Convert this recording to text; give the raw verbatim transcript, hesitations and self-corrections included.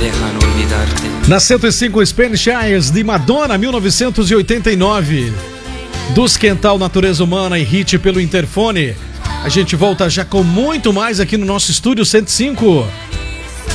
déjame olvidarte. Na cento e cinco Spanish Eyes de Madonna, mil novecentos e oitenta e nove. Dos Quental Natureza Humana e Hit pelo interfone. A gente volta já com muito mais aqui no nosso estúdio cento e cinco.